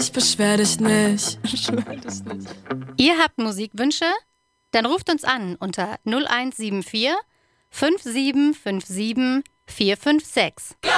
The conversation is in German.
ich beschwer dich nicht. Ihr habt Musikwünsche? Dann ruft uns an unter 0174 5757 456.